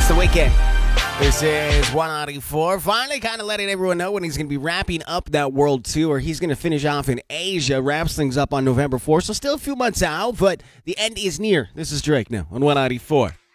It's the weekend. This is 194. Finally kind of letting everyone know when he's going to be wrapping up that world tour. He's going to finish off in Asia, wraps things up on November 4th. So still a few months out, but the end is near. This is Drake now on 194.